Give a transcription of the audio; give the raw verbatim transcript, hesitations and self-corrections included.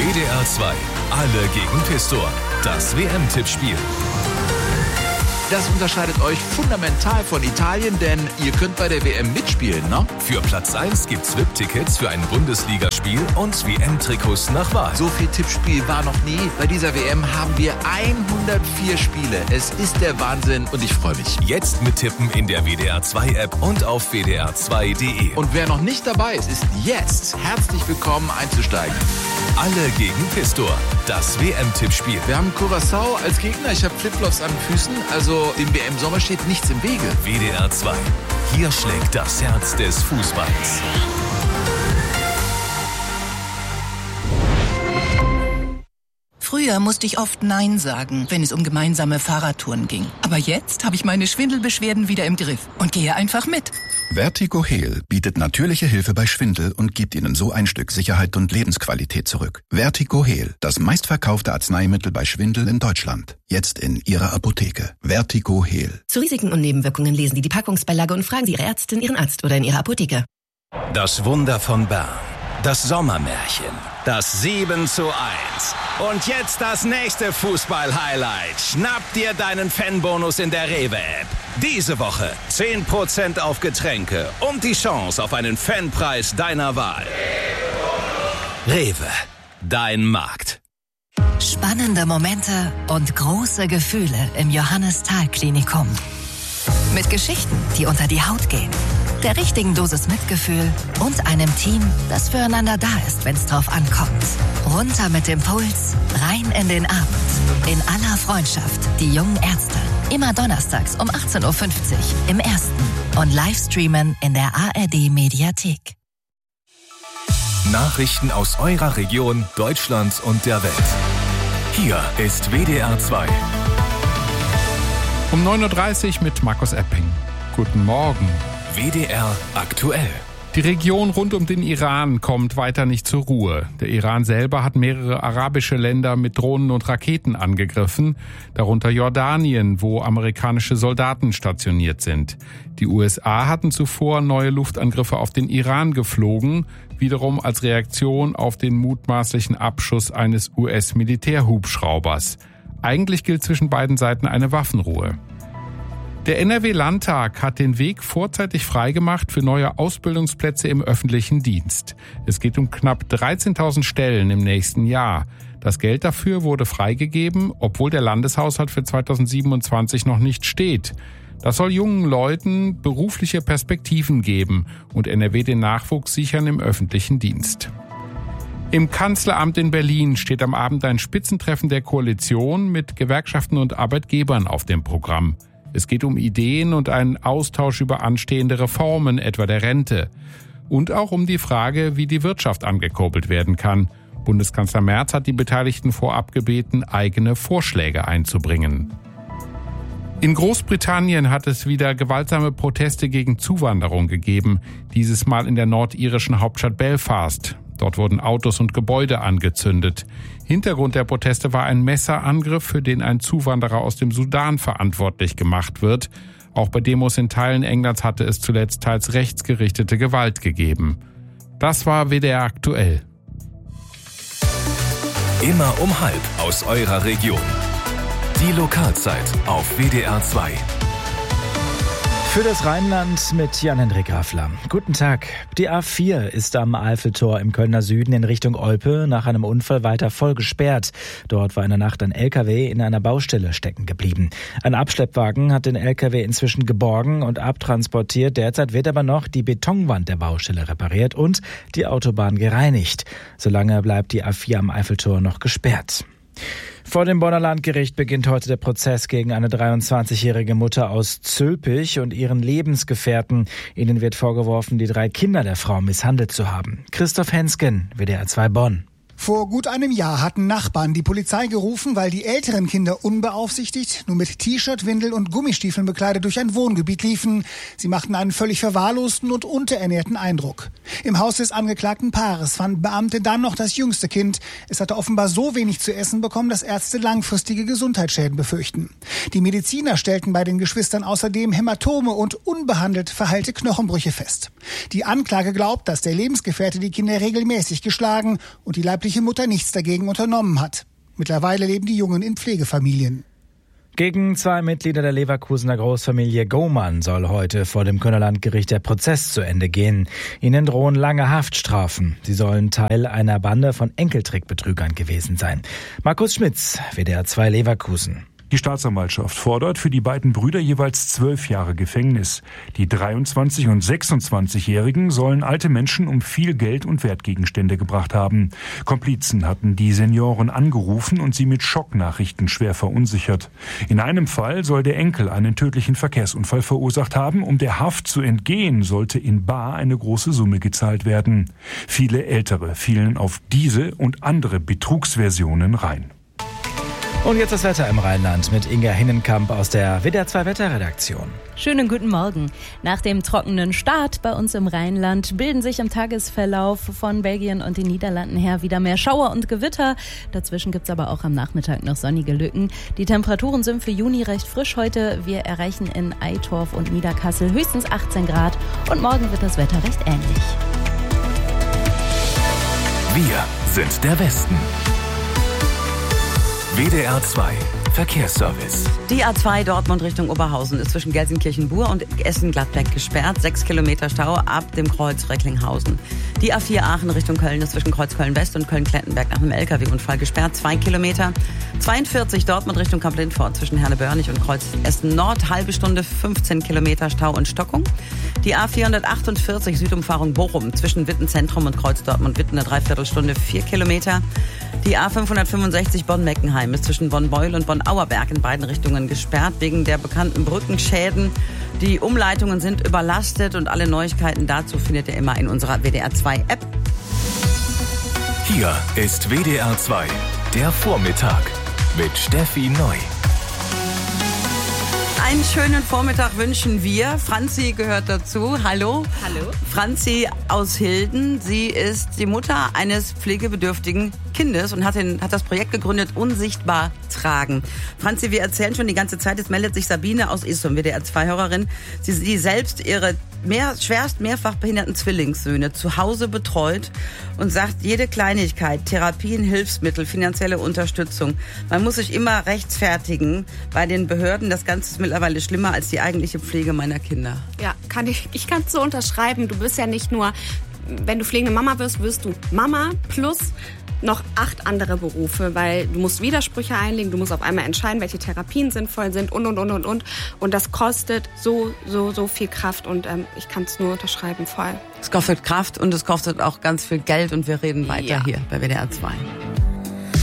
D R zwei, alle gegen Pistor. Das W M-Tippspiel. Das unterscheidet euch fundamental von Italien, denn ihr könnt bei der W M mitspielen, ne? Für Platz eins gibt's V I P-Tickets für ein Bundesligaspiel und W M-Trikots nach Wahl. So viel Tippspiel war noch nie. Bei dieser W M haben wir hundertvier Spiele. Es ist der Wahnsinn und ich freue mich. Jetzt mittippen in der W D R zwei App und auf w d r zwei punkt d e. Und wer noch nicht dabei ist, ist jetzt herzlich willkommen einzusteigen. Alle gegen Pistor. Das W M-Tippspiel. Wir haben Curaçao als Gegner. Ich habe Flipflops an den Füßen. Also dem W M-Sommer steht nichts im Wege. W D R zwei. Hier schlägt das Herz des Fußballs. Früher musste ich oft Nein sagen, wenn es um gemeinsame Fahrradtouren ging. Aber jetzt habe ich meine Schwindelbeschwerden wieder im Griff und gehe einfach mit. Vertigo Heal bietet natürliche Hilfe bei Schwindel und gibt Ihnen so ein Stück Sicherheit und Lebensqualität zurück. Vertigo Heal, das meistverkaufte Arzneimittel bei Schwindel in Deutschland. Jetzt in Ihrer Apotheke. Vertigo Heal. Zu Risiken und Nebenwirkungen lesen Sie die Packungsbeilage und fragen Sie Ihre Ärztin, Ihren Arzt oder in Ihrer Apotheke. Das Wunder von Bern. Das Sommermärchen. Das sieben zu eins. Und jetzt das nächste Fußball-Highlight. Schnapp dir deinen Fanbonus in der Rewe-App. Diese Woche zehn Prozent auf Getränke und die Chance auf einen Fanpreis deiner Wahl. Rewe, dein Markt. Spannende Momente und große Gefühle im Johannes-Thal-Klinikum. Mit Geschichten, die unter die Haut gehen. Der richtigen Dosis Mitgefühl und einem Team, das füreinander da ist, wenn es drauf ankommt. Runter mit dem Puls, rein in den Abend. In aller Freundschaft, die jungen Ärzte. Immer donnerstags um achtzehn Uhr fünfzig im Ersten und Livestreamen in der A R D-Mediathek. Nachrichten aus eurer Region, Deutschland und der Welt. Hier ist W D R zwei. Um neun Uhr dreißig mit Markus Epping. Guten Morgen. W D R aktuell. Die Region rund um den Iran kommt weiter nicht zur Ruhe. Der Iran selber hat mehrere arabische Länder mit Drohnen und Raketen angegriffen, darunter Jordanien, wo amerikanische Soldaten stationiert sind. Die U S A hatten zuvor neue Luftangriffe auf den Iran geflogen, wiederum als Reaktion auf den mutmaßlichen Abschuss eines U S-Militärhubschraubers. Eigentlich gilt zwischen beiden Seiten eine Waffenruhe. Der N R W-Landtag hat den Weg vorzeitig freigemacht für neue Ausbildungsplätze im öffentlichen Dienst. Es geht um knapp dreizehntausend Stellen im nächsten Jahr. Das Geld dafür wurde freigegeben, obwohl der Landeshaushalt für zweitausendsiebenundzwanzig noch nicht steht. Das soll jungen Leuten berufliche Perspektiven geben und N R W den Nachwuchs sichern im öffentlichen Dienst. Im Kanzleramt in Berlin steht am Abend ein Spitzentreffen der Koalition mit Gewerkschaften und Arbeitgebern auf dem Programm. Es geht um Ideen und einen Austausch über anstehende Reformen, etwa der Rente. Und auch um die Frage, wie die Wirtschaft angekurbelt werden kann. Bundeskanzler Merz hat die Beteiligten vorab gebeten, eigene Vorschläge einzubringen. In Großbritannien hat es wieder gewaltsame Proteste gegen Zuwanderung gegeben, dieses Mal in der nordirischen Hauptstadt Belfast. Dort wurden Autos und Gebäude angezündet. Hintergrund der Proteste war ein Messerangriff, für den ein Zuwanderer aus dem Sudan verantwortlich gemacht wird. Auch bei Demos in Teilen Englands hatte es zuletzt teils rechtsgerichtete Gewalt gegeben. Das war W D R aktuell. Immer um halb aus eurer Region. Die Lokalzeit auf W D R zwei. Für das Rheinland mit Jan-Hendrik Grafler. Guten Tag. Die A vier ist am Eiffeltor im Kölner Süden in Richtung Olpe nach einem Unfall weiter voll gesperrt. Dort war in der Nacht ein L K W in einer Baustelle stecken geblieben. Ein Abschleppwagen hat den L K W inzwischen geborgen und abtransportiert. Derzeit wird aber noch die Betonwand der Baustelle repariert und die Autobahn gereinigt. Solange bleibt die A vier am Eiffeltor noch gesperrt. Vor dem Bonner Landgericht beginnt heute der Prozess gegen eine dreiundzwanzigjährige Mutter aus Zülpich und ihren Lebensgefährten. Ihnen wird vorgeworfen, die drei Kinder der Frau misshandelt zu haben. Christoph Hensken, W D R zwei Bonn. Vor gut einem Jahr hatten Nachbarn die Polizei gerufen, weil die älteren Kinder unbeaufsichtigt, nur mit T-Shirt, Windel und Gummistiefeln bekleidet durch ein Wohngebiet liefen. Sie machten einen völlig verwahrlosten und unterernährten Eindruck. Im Haus des angeklagten Paares fanden Beamte dann noch das jüngste Kind. Es hatte offenbar so wenig zu essen bekommen, dass Ärzte langfristige Gesundheitsschäden befürchten. Die Mediziner stellten bei den Geschwistern außerdem Hämatome und unbehandelt verheilte Knochenbrüche fest. Die Anklage glaubt, dass der Lebensgefährte die Kinder regelmäßig geschlagen und die leibliche leibliche Mutter nichts dagegen unternommen hat. Mittlerweile leben die Jungen in Pflegefamilien. Gegen zwei Mitglieder der Leverkusener Großfamilie Gohmann soll heute vor dem Kölner Landgericht der Prozess zu Ende gehen. Ihnen drohen lange Haftstrafen. Sie sollen Teil einer Bande von Enkeltrickbetrügern gewesen sein. Markus Schmitz, W D R zwei Leverkusen. Die Staatsanwaltschaft fordert für die beiden Brüder jeweils zwölf Jahre Gefängnis. Die dreiundzwanzig- und sechsundzwanzigjährigen sollen alte Menschen um viel Geld und Wertgegenstände gebracht haben. Komplizen hatten die Senioren angerufen und sie mit Schocknachrichten schwer verunsichert. In einem Fall soll der Enkel einen tödlichen Verkehrsunfall verursacht haben. Um der Haft zu entgehen, sollte in bar eine große Summe gezahlt werden. Viele Ältere fielen auf diese und andere Betrugsversionen rein. Und jetzt das Wetter im Rheinland mit Inga Hinnenkamp aus der W D R zwei Wetterredaktion. Schönen guten Morgen. Nach dem trockenen Start bei uns im Rheinland bilden sich im Tagesverlauf von Belgien und den Niederlanden her wieder mehr Schauer und Gewitter. Dazwischen gibt's aber auch am Nachmittag noch sonnige Lücken. Die Temperaturen sind für Juni recht frisch heute. Wir erreichen in Eitorf und Niederkassel höchstens achtzehn Grad und morgen wird das Wetter recht ähnlich. Wir sind der Westen. W D R zwei Verkehrsservice. Die A zwei Dortmund Richtung Oberhausen ist zwischen Gelsenkirchen-Bur und Essen-Gladbeck gesperrt. Sechs Kilometer Stau ab dem Kreuz Recklinghausen. Die A vier Aachen Richtung Köln ist zwischen Kreuz Köln-West und Köln-Klettenberg nach einem L K W-Unfall gesperrt. Zwei Kilometer. zweiundvierzig Dortmund Richtung Kamp-Lindfort zwischen Herne-Börnig und Kreuz Essen-Nord. Halbe Stunde, fünfzehn Kilometer Stau und Stockung. Die A vierhundertachtundvierzig Südumfahrung Bochum zwischen Witten-Zentrum und Kreuz Dortmund-Witten eine Dreiviertelstunde, vier Kilometer. Die A fünfhundertfünfundsechzig Bonn-Meckenheim ist zwischen Bonn-Beul und Bonn-Auerberg in beiden Richtungen gesperrt wegen der bekannten Brückenschäden. Die Umleitungen sind überlastet und alle Neuigkeiten dazu findet ihr immer in unserer W D R zwei App. Hier ist W D R zwei, der Vormittag mit Steffi Neu. Einen schönen Vormittag wünschen wir. Franzi gehört dazu. Hallo. Hallo. Franzi aus Hilden. Sie ist die Mutter eines pflegebedürftigen Kindes und hat, den, hat das Projekt gegründet, Unsichtbar tragen. Franzi, wir erzählen schon die ganze Zeit, jetzt meldet sich Sabine aus Isum, W D R zwei Hörerin. Sie, sie selbst ihre mehr, schwerst mehrfach behinderten Zwillingssöhne zu Hause betreut und sagt, jede Kleinigkeit, Therapien, Hilfsmittel, finanzielle Unterstützung, man muss sich immer rechtfertigen bei den Behörden. Das Ganze ist mittlerweile schlimmer als die eigentliche Pflege meiner Kinder. Ja, kann ich, ich kann es so unterschreiben. Du bist ja nicht nur, wenn du pflegende Mama wirst, wirst du Mama plus noch acht andere Berufe, weil du musst Widersprüche einlegen, du musst auf einmal entscheiden, welche Therapien sinnvoll sind und, und, und, und, und. Und das kostet so, so, so viel Kraft und ähm, ich kann es nur unterschreiben, voll. Es kostet Kraft und es kostet auch ganz viel Geld und wir reden weiter ja. hier bei W D R zwei.